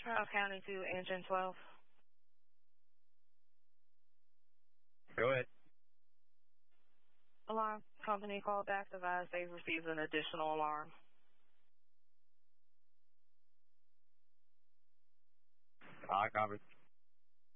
County to engine 12. Go ahead. Alarm company called back to advise they've received an additional alarm. I covered.